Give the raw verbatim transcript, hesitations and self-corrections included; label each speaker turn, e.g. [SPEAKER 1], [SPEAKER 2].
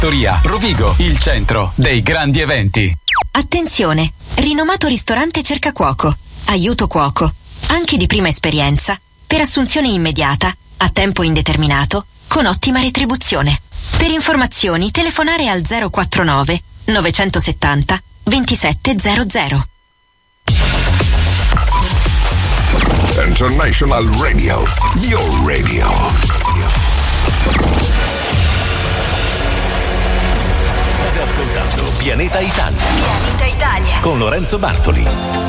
[SPEAKER 1] Fattoria, Rovigo, il centro dei grandi eventi.
[SPEAKER 2] Attenzione, rinomato ristorante cerca cuoco, aiuto cuoco, anche di prima esperienza, per assunzione immediata, a tempo indeterminato, con ottima retribuzione. Per informazioni telefonare al zero quattro nove nove sette zero ventisette zero zero.
[SPEAKER 3] International Radio, your radio.
[SPEAKER 4] State ascoltando Pianeta Italia.
[SPEAKER 2] Pianeta Italia.
[SPEAKER 4] Con Lorenzo Bartoli.